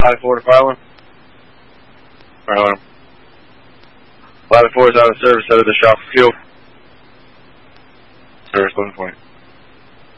Pilot 4 to fire one. Fire one. Pilot 4 is out of service out of the shop fuel.